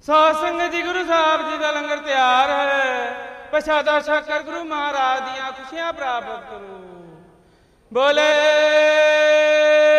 ਸਾਧ ਸੰਗਤ ਜੀ, ਗੁਰੂ ਸਾਹਿਬ ਜੀ ਦਾ ਲੰਗਰ ਤਿਆਰ ਹੈ। ਪ੍ਰਸ਼ਾਦਾ ਛਕ ਗੁਰੂ ਮਹਾਰਾਜ ਦੀਆਂ ਖੁਸ਼ੀਆਂ ਪ੍ਰਾਪਤ ਕਰੋ। ਬੋਲੇ